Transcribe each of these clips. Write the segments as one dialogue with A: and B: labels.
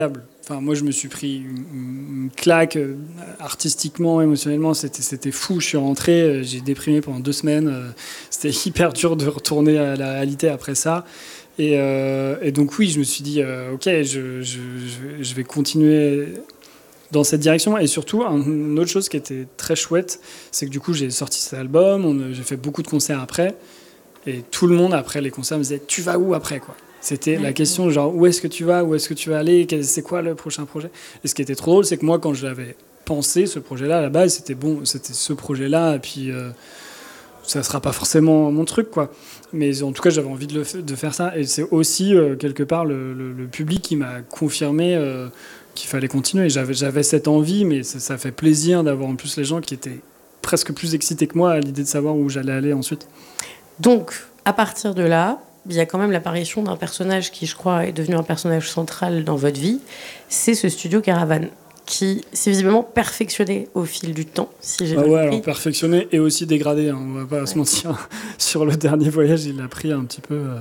A: Enfin, moi, je me suis pris une claque artistiquement, émotionnellement. C'était fou. Je suis rentré, j'ai déprimé pendant 2 semaines. C'était hyper dur de retourner à la réalité après ça. Et donc, oui, je me suis dit, OK, je vais continuer dans cette direction. Et surtout, une autre chose qui était très chouette, c'est que du coup, j'ai sorti cet album, j'ai fait beaucoup de concerts après. Et tout le monde, après les concerts, me disait, tu vas où après, quoi? C'était la question, genre, où est-ce que tu vas? Où est-ce que tu vas aller? C'est quoi le prochain projet? Et ce qui était trop drôle, c'est que moi, quand je l'avais pensé, ce projet-là, à la base, c'était ce projet-là, et puis ça sera pas forcément mon truc, quoi. Mais en tout cas, j'avais envie de faire ça. Et c'est aussi, quelque part, le public qui m'a confirmé qu'il fallait continuer. J'avais cette envie, mais ça fait plaisir d'avoir en plus les gens qui étaient presque plus excités que moi à l'idée de savoir où j'allais aller ensuite.
B: Donc, à partir de là, il y a quand même l'apparition d'un personnage qui, je crois, est devenu un personnage central dans votre vie. C'est ce studio Caravane, qui s'est visiblement perfectionné au fil du temps, si j'ai bien compris.
A: Alors perfectionné et aussi dégradé, hein, on va pas se mentir. Sur le dernier voyage, il a pris un petit peu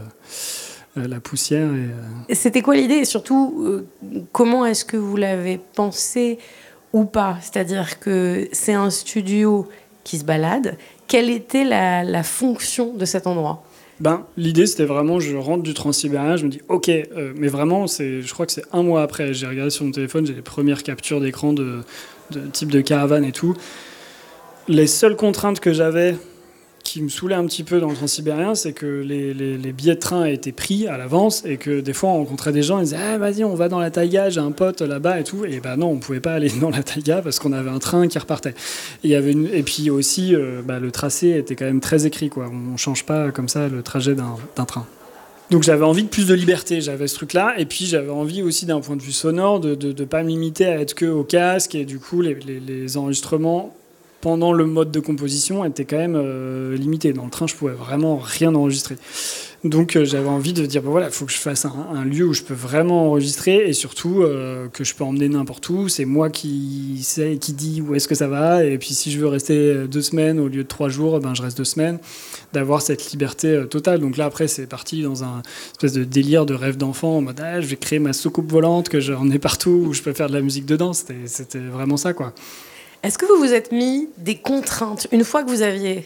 A: la poussière.
B: Et c'était quoi l'idée? Et surtout, comment est-ce que vous l'avez pensé ou pas? C'est-à-dire que c'est un studio qui se balade. Quelle était la fonction de cet endroit?
A: L'idée, c'était vraiment, je rentre du Transsibérien, je me dis, OK, mais vraiment, je crois que c'est 1 mois après. J'ai regardé sur mon téléphone, j'ai les premières captures d'écran de type de caravane et tout. Les seules contraintes que j'avais, qui me saoulait un petit peu dans le Transsibérien, c'est que les billets de train étaient pris à l'avance et que des fois on rencontrait des gens, ils disaient ah, vas-y, on va dans la taïga, j'ai un pote là-bas et tout. Et non, on pouvait pas aller dans la taïga parce qu'on avait un train qui repartait. Et puis aussi, le tracé était quand même très écrit, quoi. On change pas comme ça le trajet d'un train. Donc j'avais envie de plus de liberté, j'avais ce truc-là, et puis j'avais envie aussi d'un point de vue sonore de pas me limiter à être que au casque, et du coup les enregistrements pendant le mode de composition était quand même limité. Dans le train, je pouvais vraiment rien enregistrer. Donc j'avais envie de dire, voilà, il faut que je fasse un lieu où je peux vraiment enregistrer et surtout que je peux emmener n'importe où. C'est moi qui sais, qui dit où est-ce que ça va. Et puis si je veux rester 2 semaines au lieu de 3 jours, je reste 2 semaines. D'avoir cette liberté totale. Donc là, après, c'est parti dans un espèce de délire de rêve d'enfant en mode, je vais créer ma soucoupe volante, que j'en ai partout, où je peux faire de la musique dedans. C'était vraiment ça, quoi.
B: Est-ce que vous vous êtes mis des contraintes une fois que vous aviez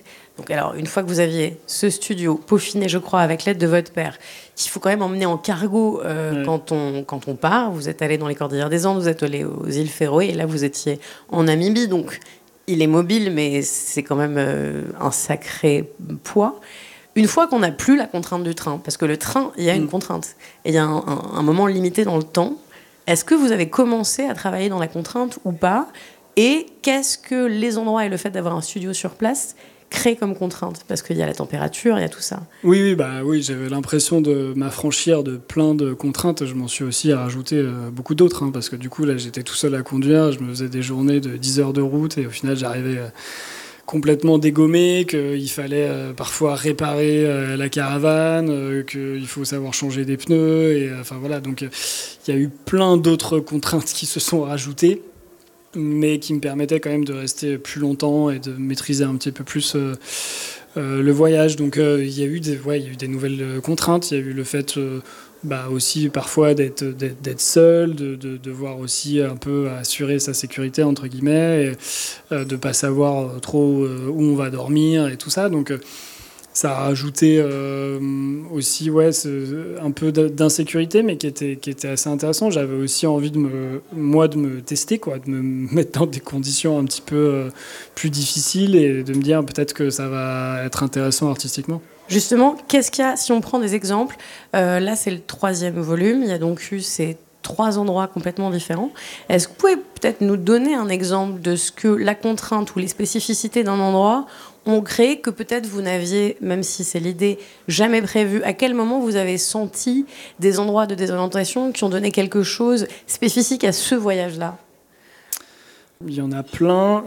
B: ce studio peaufiné, je crois, avec l'aide de votre père, qu'il faut quand même emmener en cargo quand on part? Vous êtes allé dans les Cordillères des Andes, vous êtes allé aux îles Féroé, et là vous étiez en Namibie, donc il est mobile, mais c'est quand même un sacré poids. Une fois qu'on n'a plus la contrainte du train, parce que le train, il y a une contrainte, et il y a un moment limité dans le temps, est-ce que vous avez commencé à travailler dans la contrainte ou pas? Et qu'est-ce que les endroits et le fait d'avoir un studio sur place créent comme contrainte? Parce qu'il y a la température, il y a tout ça.
A: Oui, j'avais l'impression de m'affranchir de plein de contraintes. Je m'en suis aussi rajouté beaucoup d'autres, hein, parce que du coup, là, j'étais tout seul à conduire. Je me faisais des journées de 10 heures de route et au final, j'arrivais complètement dégommé, qu'il fallait parfois réparer la caravane, qu'il faut savoir changer des pneus. Et, voilà, donc il y a eu plein d'autres contraintes qui se sont rajoutées, mais qui me permettait quand même de rester plus longtemps et de maîtriser un petit peu plus le voyage. Donc il y a eu des nouvelles contraintes. Il y a eu le fait aussi parfois d'être seul, de devoir aussi un peu assurer sa sécurité entre guillemets, et de pas savoir trop où on va dormir et tout ça. Donc ça a rajouté aussi un peu d'insécurité, mais qui était assez intéressant. J'avais aussi envie de me tester, quoi, de me mettre dans des conditions un petit peu plus difficiles et de me dire peut-être que ça va être intéressant artistiquement.
B: Justement, qu'est-ce qu'il y a, si on prend des exemples, là c'est le 3e volume, il y a donc eu ces 3 endroits complètement différents. Est-ce que vous pouvez peut-être nous donner un exemple de ce que la contrainte ou les spécificités d'un endroit ont créé que peut-être vous n'aviez, même si c'est l'idée, jamais prévu? À quel moment vous avez senti des endroits de désorientation qui ont donné quelque chose spécifique à ce voyage-là?
A: Il y en a plein.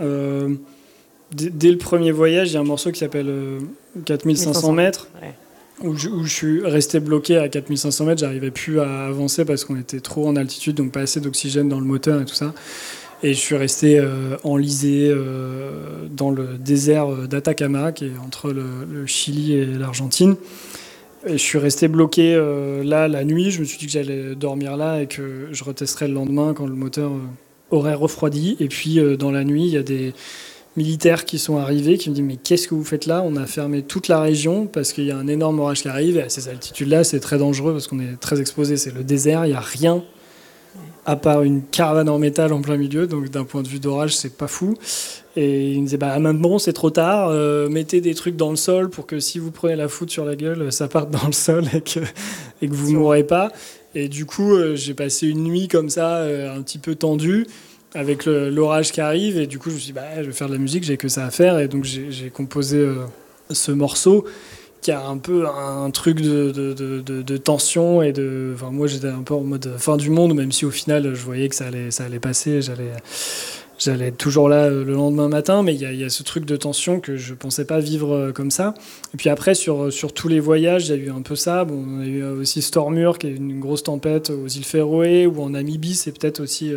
A: Dès le premier voyage, il y a un morceau qui s'appelle 4500 mètres, ouais, où je suis resté bloqué à 4500 mètres. J'arrivais plus à avancer parce qu'on était trop en altitude, donc pas assez d'oxygène dans le moteur et tout ça. Et je suis resté enlisé dans le désert d'Atacama, qui est entre le Chili et l'Argentine. Et je suis resté bloqué là la nuit. Je me suis dit que j'allais dormir là et que je retesterais le lendemain quand le moteur aurait refroidi. Et puis dans la nuit, il y a des militaires qui sont arrivés qui me disent mais qu'est-ce que vous faites là? On a fermé toute la région parce qu'il y a un énorme orage qui arrive. Et à ces altitudes-là, c'est très dangereux parce qu'on est très exposé. C'est le désert, il n'y a rien à part une caravane en métal en plein milieu. Donc d'un point de vue d'orage, c'est pas fou. Et il me disait bah maintenant c'est trop tard, mettez des trucs dans le sol pour que si vous prenez la foudre sur la gueule, ça parte dans le sol et que vous mourrez pas. Et du coup, j'ai passé une nuit comme ça, un petit peu tendue, avec l'orage qui arrive. Et du coup, je me suis dit bah je vais faire de la musique, j'ai que ça à faire. Et donc j'ai composé ce morceau qui a un peu un truc de tension et de. Enfin moi j'étais un peu en mode fin du monde, même si au final je voyais que ça allait passer, j'allais être toujours là le lendemain matin, mais il y a ce truc de tension que je pensais pas vivre comme ça. Et puis après, sur tous les voyages, il y a eu un peu ça. Bon, on a eu aussi Stormur, qui est une grosse tempête aux îles Féroé, ou en Namibie, c'est peut-être aussi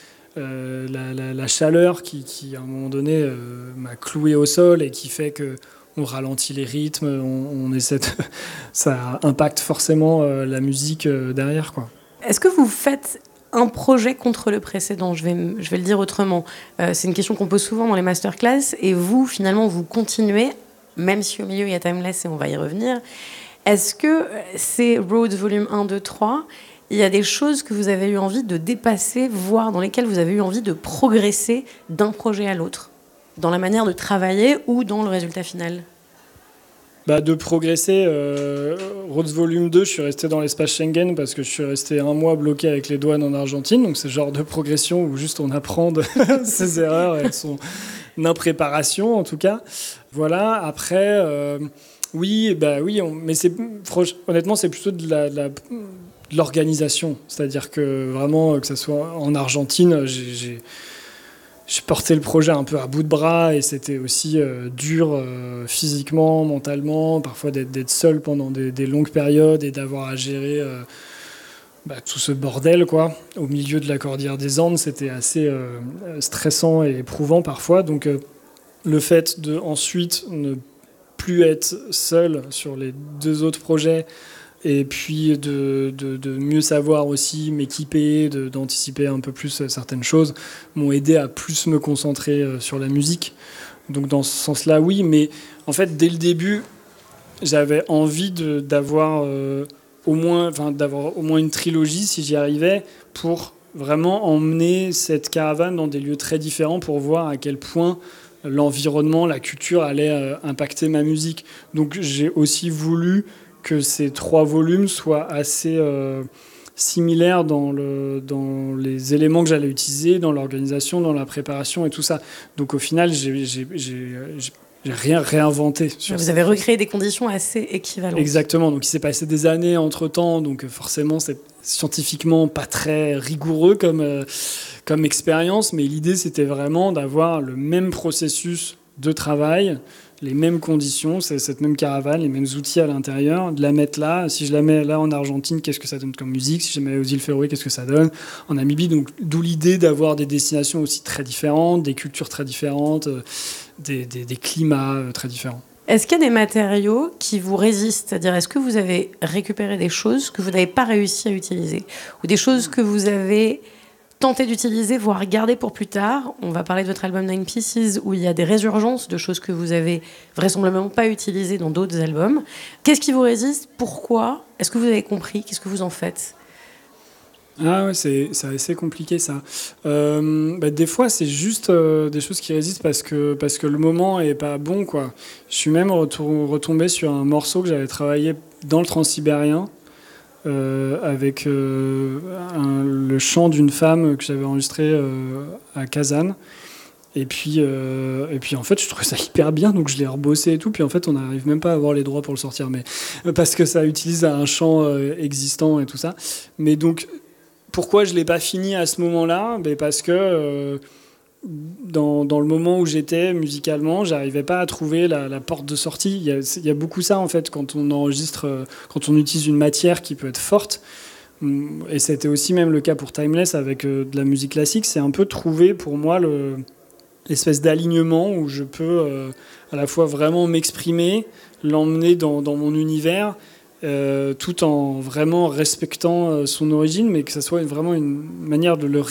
A: la chaleur qui, à un moment donné, m'a cloué au sol et qui fait que on ralentit les rythmes, on essaie ça impacte forcément la musique derrière, quoi.
B: Est-ce que vous faites un projet contre le précédent? Je vais le dire autrement. C'est une question qu'on pose souvent dans les masterclass. Et vous, finalement, vous continuez, même si au milieu, il y a Timeless et on va y revenir. Est-ce que c'est Road Volume 1, 2, 3, il y a des choses que vous avez eu envie de dépasser, voire dans lesquelles vous avez eu envie de progresser d'un projet à l'autre, dans la manière de travailler ou dans le résultat final?
A: De progresser. Roads Volume 2, je suis resté dans l'espace Schengen parce que je suis resté un mois bloqué avec les douanes en Argentine. Donc c'est le genre de progression où juste on apprend de ses erreurs et de son impréparation en tout cas. Voilà, après, oui, mais honnêtement c'est plutôt de l'organisation. C'est-à-dire que vraiment, que ce soit en Argentine, j'ai porté le projet un peu à bout de bras et c'était aussi dur physiquement, mentalement, parfois d'être seul pendant des longues périodes et d'avoir à gérer tout ce bordel quoi. Au milieu de la cordillère des Andes, c'était assez stressant et éprouvant parfois. Donc le fait de ensuite ne plus être seul sur les 2 autres projets et puis de mieux savoir aussi m'équiper, d'anticiper un peu plus certaines choses, m'ont aidé à plus me concentrer sur la musique. Donc dans ce sens-là, oui, mais en fait, dès le début, j'avais envie d'avoir au moins une trilogie, si j'y arrivais, pour vraiment emmener cette caravane dans des lieux très différents pour voir à quel point l'environnement, la culture allait impacter ma musique. Donc j'ai aussi voulu que ces 3 volumes soient assez similaires dans les éléments que j'allais utiliser, dans l'organisation, dans la préparation et tout ça. Donc au final, j'ai rien réinventé.
B: Vous avez recréé des conditions assez équivalentes.
A: Exactement. Donc il s'est passé des années entre-temps, donc forcément c'est scientifiquement pas très rigoureux comme expérience, mais l'idée c'était vraiment d'avoir le même processus de travail, les mêmes conditions, c'est cette même caravane, les mêmes outils à l'intérieur, de la mettre là. Si je la mets là en Argentine, qu'est-ce que ça donne comme musique? Si je la mets aux îles Féroé, qu'est-ce que ça donne? En Namibie, donc d'où l'idée d'avoir des destinations aussi très différentes, des cultures très différentes, des climats très différents.
B: Est-ce qu'il y a des matériaux qui vous résistent? C'est-à-dire, est-ce que vous avez récupéré des choses que vous n'avez pas réussi à utiliser? Ou des choses que vous avez tenté d'utiliser, voire garder pour plus tard? On va parler de votre album Nine Pieces, où il y a des résurgences de choses que vous avez vraisemblablement pas utilisées dans d'autres albums. Qu'est-ce qui vous résiste? Pourquoi? Est-ce que vous avez compris? Qu'est-ce que vous en faites?
A: Ah ouais, c'est assez compliqué ça. Des fois, c'est juste des choses qui résistent parce que le moment est pas bon, quoi. Je suis même retombé sur un morceau que j'avais travaillé dans le Transsibérien avec le chant d'une femme que j'avais enregistré à Kazan. Et puis en fait, je trouvais ça hyper bien, donc je l'ai rebossé et tout. Puis en fait, on n'arrive même pas à avoir les droits pour le sortir, mais parce que ça utilise un chant existant et tout ça. Mais donc, pourquoi je l'ai pas fini à ce moment-là? Parce que dans le moment où j'étais musicalement, j'arrivais pas à trouver la porte de sortie. Il y a beaucoup ça en fait quand on enregistre, quand on utilise une matière qui peut être forte. Et c'était aussi même le cas pour Timeless avec de la musique classique. C'est un peu trouver pour moi l'espèce d'alignement où je peux à la fois vraiment m'exprimer, l'emmener dans mon univers tout en vraiment respectant son origine, mais que ça soit vraiment une manière de le